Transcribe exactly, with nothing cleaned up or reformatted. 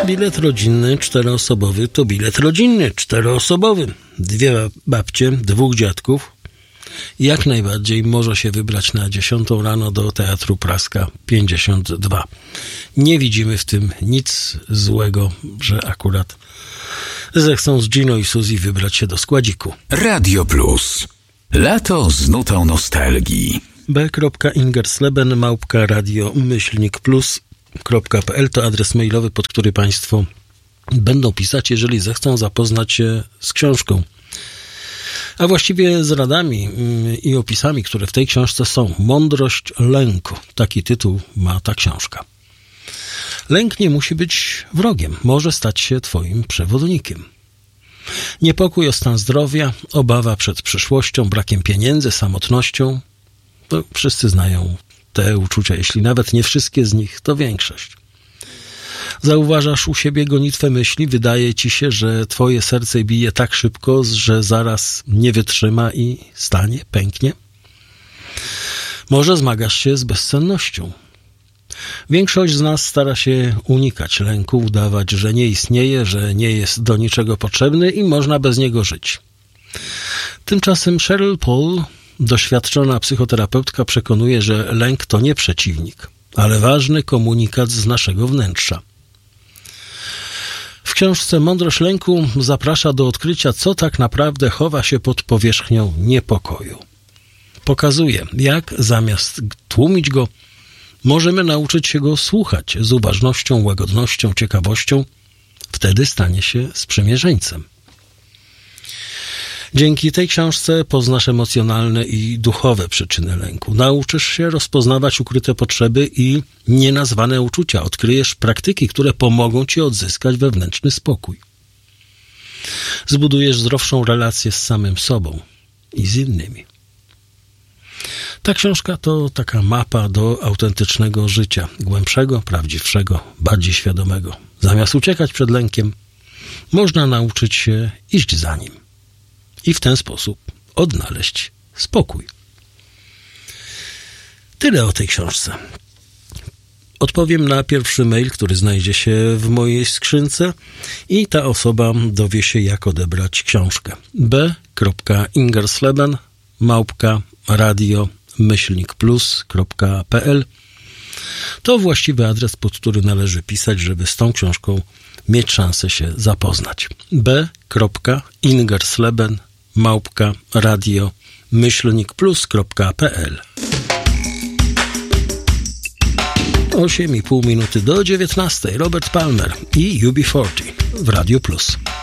Bilet rodzinny czteroosobowy to bilet rodzinny czteroosobowy. Dwie babcie, dwóch dziadków. Jak najbardziej może się wybrać na dziesiątą rano do Teatru Praska pięćdziesiąt dwa. Nie widzimy w tym nic złego, że akurat zechcą z Gino i Suzy wybrać się do składziku. Radio Plus. Lato z nutą nostalgii. b kropka ingersleben małpka radio myślnik plus kropka p l to adres mailowy, pod który Państwo będą pisać, jeżeli zechcą zapoznać się z książką. A właściwie z radami i opisami, które w tej książce są. Mądrość lęku. Taki tytuł ma ta książka. Lęk nie musi być wrogiem. Może stać się Twoim przewodnikiem. Niepokój o stan zdrowia, obawa przed przyszłością, brakiem pieniędzy, samotnością. To wszyscy znają te uczucia. Jeśli nawet nie wszystkie z nich, to większość. Zauważasz u siebie gonitwę myśli, wydaje ci się, że twoje serce bije tak szybko, że zaraz nie wytrzyma i stanie, pęknie. Może zmagasz się z bezsennością. Większość z nas stara się unikać lęku, udawać, że nie istnieje, że nie jest do niczego potrzebny i można bez niego żyć. Tymczasem Cheryl Paul, doświadczona psychoterapeutka, przekonuje, że lęk to nie przeciwnik, ale ważny komunikat z naszego wnętrza. W książce Mądrość lęku zaprasza do odkrycia, co tak naprawdę chowa się pod powierzchnią niepokoju. Pokazuje, jak zamiast tłumić go, możemy nauczyć się go słuchać z uważnością, łagodnością, ciekawością. Wtedy stanie się sprzymierzeńcem. Dzięki tej książce poznasz emocjonalne i duchowe przyczyny lęku. Nauczysz się rozpoznawać ukryte potrzeby i nienazwane uczucia. Odkryjesz praktyki, które pomogą ci odzyskać wewnętrzny spokój. Zbudujesz zdrowszą relację z samym sobą i z innymi. Ta książka to taka mapa do autentycznego życia. Głębszego, prawdziwszego, bardziej świadomego. Zamiast uciekać przed lękiem, można nauczyć się iść za nim. I w ten sposób odnaleźć spokój. Tyle o tej książce. Odpowiem na pierwszy mail, który znajdzie się w mojej skrzynce i ta osoba dowie się, jak odebrać książkę. b kropka ingersleben małpka radio myślnik plus kropka p l to właściwy adres, pod który należy pisać, żeby z tą książką mieć szansę się zapoznać. b kropka ingersleben małpka radio myślnik plus kropka p l. osiem i pół minuty do dziewiętnastej. Robert Palmer i U B czterdzieści w Radio Plus.